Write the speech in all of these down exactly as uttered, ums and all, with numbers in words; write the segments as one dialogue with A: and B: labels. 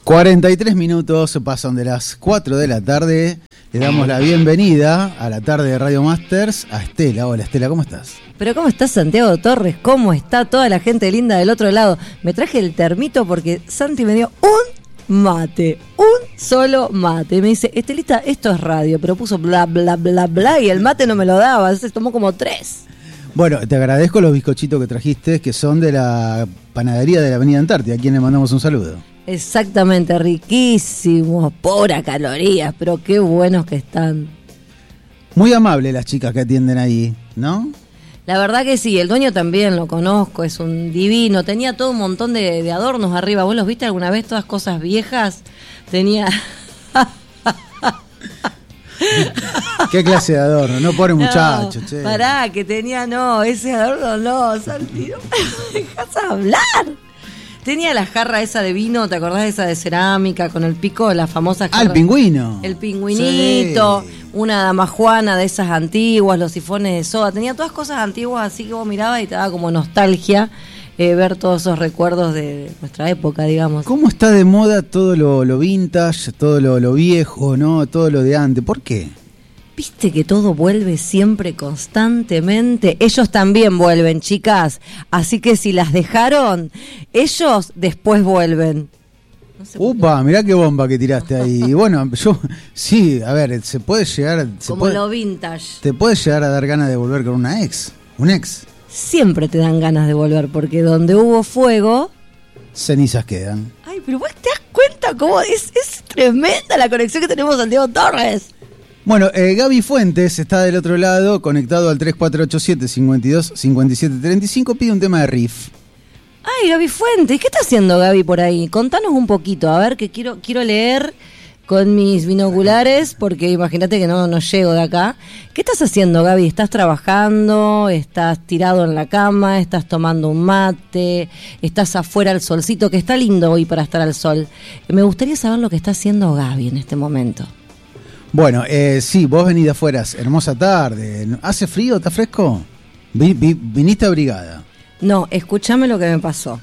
A: cuarenta y tres minutos pasan de las cuatro de la tarde. Le damos la bienvenida a la tarde de Radio Masters a Estela. Hola Estela, ¿cómo estás?
B: Pero ¿cómo estás, Santiago Torres? ¿Cómo está toda la gente linda del otro lado? Me traje el termito porque Santi me dio un mate, un solo mate. Me dice, Estelita, esto es radio, pero puso bla, bla, bla, bla y el mate no me lo daba, se tomó como tres.
A: Bueno, te agradezco los bizcochitos que trajiste, que son de la panadería de la Avenida Antártida, a quien le mandamos un saludo.
B: Exactamente, riquísimos, pura calorías, pero qué buenos que están.
A: Muy amables las chicas que atienden ahí, ¿no?
B: La verdad que sí, el dueño también lo conozco, es un divino, tenía todo un montón de, de adornos arriba. ¿Vos los viste alguna vez, todas cosas viejas? Tenía...
A: ¿Qué clase de adorno? No, pobre muchacho,
B: no,
A: che.
B: Pará, que tenía, no, ese adorno no, Santi, no me dejas hablar. Tenía la jarra esa de vino, ¿te acordás de esa de cerámica con el pico, la famosa jarra?
A: Ah, el pingüino.
B: El pingüinito, sí. Una damajuana de esas antiguas, los sifones de soda. Tenía todas cosas antiguas, así que vos mirabas y te daba como nostalgia eh, ver todos esos recuerdos de nuestra época, digamos.
A: ¿Cómo está de moda todo lo, lo vintage, todo lo, lo viejo, ¿no? Todo lo de antes? ¿Por qué?
B: ¿Viste que todo vuelve siempre, constantemente? Ellos también vuelven, chicas. Así que si las dejaron, ellos después vuelven. No sé.
A: Upa, mirá qué bomba que tiraste ahí. Y bueno, yo, sí, a ver, se puede llegar... Se
B: Como
A: puede,
B: lo vintage.
A: Te puede llegar a dar ganas de volver con una ex, un ex.
B: Siempre te dan ganas de volver, porque donde hubo fuego...
A: cenizas quedan.
B: Ay, pero vos te das cuenta cómo es, es tremenda la conexión que tenemos Santiago Torres.
A: Bueno, eh, Gaby Fuentes está del otro lado, conectado al tres cuatro ocho siete, cinco dos, cinco siete tres cinco, pide un tema de riff.
B: Ay, Gaby Fuentes, ¿qué está haciendo Gaby por ahí? Contanos un poquito, a ver, que quiero quiero leer con mis binoculares, porque imagínate que no, no llego de acá. ¿Qué estás haciendo, Gaby? ¿Estás trabajando? ¿Estás tirado en la cama? ¿Estás tomando un mate? ¿Estás afuera al solcito? Que está lindo hoy para estar al sol. Me gustaría saber lo que está haciendo Gaby en este momento.
A: Bueno, eh, sí, vos venís de afuera, hermosa tarde. ¿Hace frío? ¿Está fresco? Vi, vi, ¿Viniste abrigada?
B: No, escúchame lo que me pasó.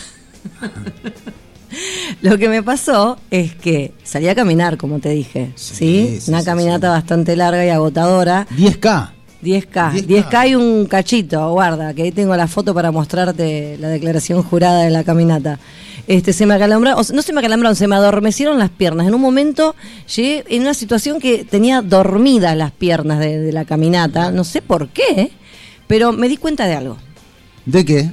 B: Lo que me pasó es que salí a caminar, como te dije, ¿sí? ¿sí? sí Una sí, caminata sí. bastante larga y agotadora.
A: diez K.
B: diez K. diez K y un cachito, guarda, que ahí tengo la foto para mostrarte la declaración jurada de la caminata. Este, se me acalambraron, no se me acalambraron, se me adormecieron las piernas. En un momento llegué en una situación que tenía dormidas las piernas de, de la caminata, no sé por qué, pero me di cuenta de algo.
A: ¿De qué?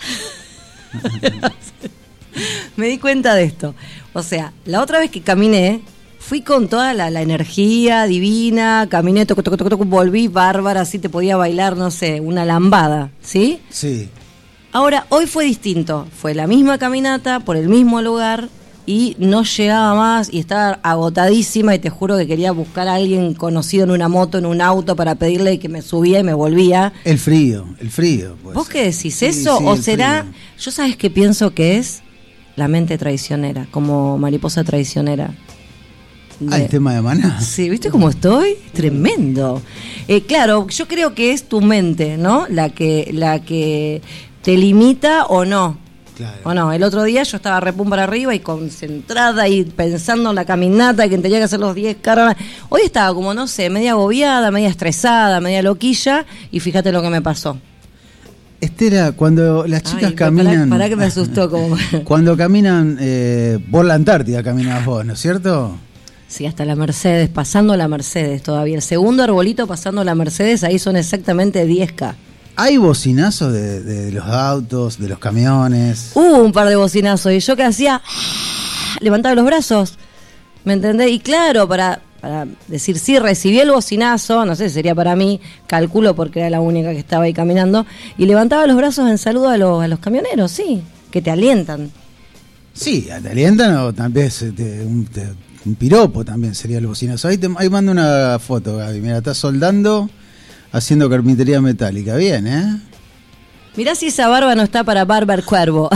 B: Me di cuenta de esto. O sea, la otra vez que caminé, fui con toda la, la energía divina, caminé, toco, toco, toco, toco, volví bárbara, así te podía bailar, no sé, una lambada, ¿sí?
A: Sí.
B: Ahora, hoy fue distinto. Fue la misma caminata, por el mismo lugar, y no llegaba más, y estaba agotadísima, y te juro que quería buscar a alguien conocido en una moto, en un auto, para pedirle que me subía y me volvía.
A: El frío, el frío. Pues.
B: ¿Vos qué decís? ¿Eso? Sí, sí, ¿O será...? Frío. Yo sabes qué pienso que es la mente traicionera, como mariposa traicionera.
A: De... Ah, el tema de Maná.
B: Sí, ¿viste cómo estoy? Tremendo. Eh, claro, yo creo que es tu mente, ¿no? La que... la que ¿te limita o no?
A: Claro.
B: O no, el otro día yo estaba repum para arriba y concentrada y pensando en la caminata y que tenía que hacer los diez caras. Hoy estaba como, no sé, media agobiada, media estresada, media loquilla, y fíjate lo que me pasó.
A: Estela, cuando las chicas Ay, caminan...
B: Para que me asustó. Como...
A: Cuando caminan eh, por la Antártida caminás vos, ¿no es cierto?
B: Sí, hasta la Mercedes, pasando la Mercedes todavía. El segundo arbolito pasando la Mercedes, ahí son exactamente diez K.
A: ¿Hay bocinazos de, de los autos, de los camiones?
B: Hubo un par de bocinazos y yo que hacía, levantaba los brazos, ¿me entendés? Y claro, para, para decir sí, recibí el bocinazo, no sé, sería para mí, calculo porque era la única que estaba ahí caminando, y levantaba los brazos en saludo a los, a los camioneros, sí, que te alientan.
A: Sí, te alientan o también te, un, te, un piropo también sería el bocinazo. Ahí, te, ahí mando una foto, Gaby, mira, estás soldando... haciendo carpintería metálica, bien, ¿eh?
B: Mirá si esa barba no está para Barber Cuervo.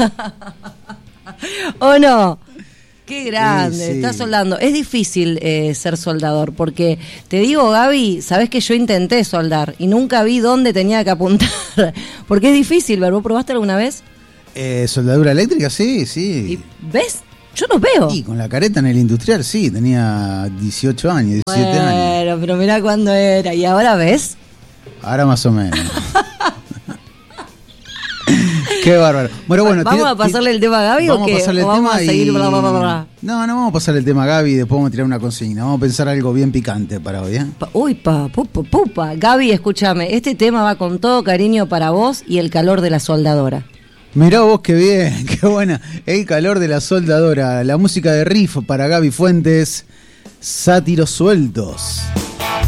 B: ¿O no? Qué grande, sí, sí. Está soldando. Es difícil eh, ser soldador, porque te digo, Gaby, sabés que yo intenté soldar y nunca vi dónde tenía que apuntar. Porque es difícil, ¿vos probaste alguna vez?
A: Eh, ¿Soldadura eléctrica? Sí, sí.
B: ¿Y ves? Yo no veo.
A: Y con la careta en el industrial, sí, tenía dieciocho años, diecisiete
B: bueno,
A: años.
B: Bueno, pero mirá cuándo era. ¿Y ahora ves?
A: Ahora más o menos. Qué bárbaro. Bueno, bueno,
B: ¿Vamos
A: tira,
B: a pasarle el tema a Gaby
A: vamos
B: o qué?
A: a pasarle
B: ¿O
A: el
B: vamos
A: tema
B: a seguir
A: y...
B: bla, bla, bla, bla?
A: No, no vamos a pasarle el tema a Gaby y después vamos a tirar una consigna. Vamos a pensar algo bien picante para hoy, ¿eh?
B: Pa, uy, pa, pupa, pupa. Gaby, escúchame, este tema va con todo cariño para vos y el calor de la soldadora.
A: Mirá vos, qué bien, qué buena. El calor de la soldadora. La música de riff para Gaby Fuentes. Sátiros sueltos.